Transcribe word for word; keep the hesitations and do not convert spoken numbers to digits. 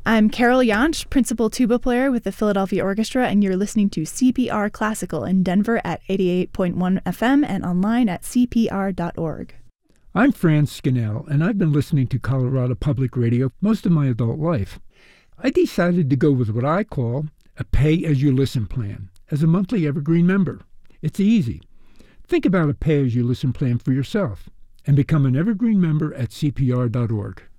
I'm Carol Jansch, principal tuba player with the Philadelphia Orchestra, and you're listening to C P R Classical in Denver at eighty-eight point one F M and online at c p r dot org. I'm Franz Scannell, and I've been listening to Colorado Public Radio most of my adult life. I decided to go with what I call a pay-as-you-listen plan as a monthly Evergreen member. It's easy. Think about a pay-as-you-listen plan for yourself and become an Evergreen member at c p r dot org.